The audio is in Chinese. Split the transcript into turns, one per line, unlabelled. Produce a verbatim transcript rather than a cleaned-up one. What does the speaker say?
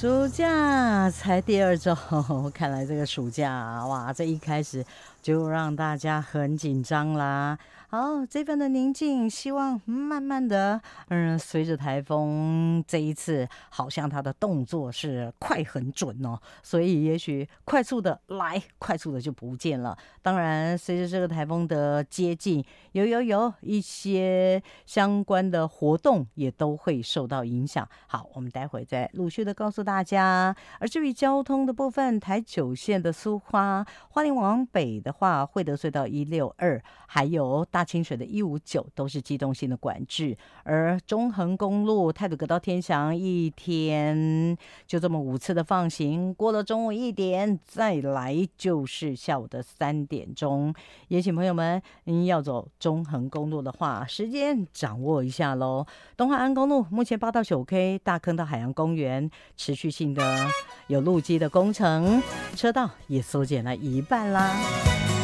暑假才第二周，看来这个暑假啊，哇，这一开始就让大家很紧张啦。好，这份的宁静，希望慢慢的，嗯，随着台风这一次，好像它的动作是快很准哦，所以也许快速的来，快速的就不见了。当然，随着这个台风的接近，有有有一些相关的活动也都会受到影响。好，我们待会再陆续的告诉大家。而至于交通的部分，台九线的苏花花莲往北的话，惠德隧道一六二，还有大清水的一五九都是机动性的管制。而中横公路太鲁阁到天祥一天就这么五次的放行，过了中午一点，再来就是下午的三点钟。也请朋友们，您要走中横公路的话，时间掌握一下喽。东海岸公路目前八到九 K 大坑到海洋公园持续性的有路基的工程，车道也缩减了一半啦。